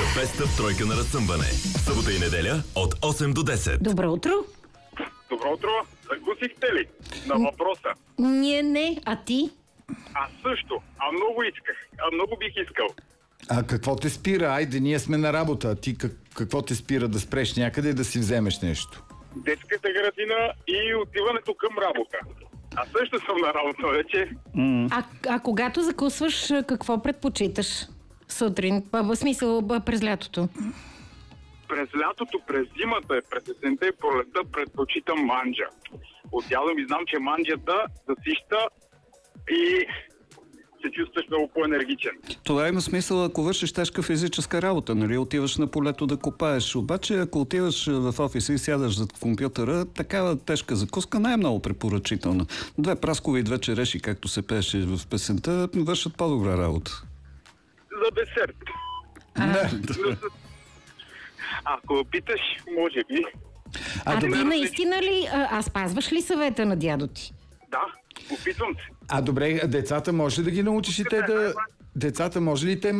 Феста в тройка на разсъмване. Събота и неделя от 8 до 10. Добро утро. Добро утро. Закусихте ли на въпроса? Ние не, а ти? Аз също. Много исках. Много бих искал. А какво те спира? Айде, ние сме на работа. А ти какво те спира да спреш някъде и да си вземеш нещо? Детската градина и отиването към работа. Аз също съм на работа вече. А когато закусваш, какво предпочиташ сутрин? В смисъл, през лятото? През лятото, през зимата, през есента и пролетта предпочитам манджа. От дядо ми знам, че манджата засища и се чувстваш много по-енергичен. Това има смисъл, ако вършиш тежка физическа работа, нали? Отиваш на полето да копаеш. Обаче, ако отиваш в офиса и сядаш зад компютъра, такава тежка закуска не е много препоръчителна. 2 праскови и 2 череши, както се пееше в песента, вършат по-добра работа. За десерт. Ако питаш, може би. А ти наистина ли, спазваш ли съвета на дядо ти? Да, опитвам се. Добре, децата може да ги научиш и те да... Децата може ли те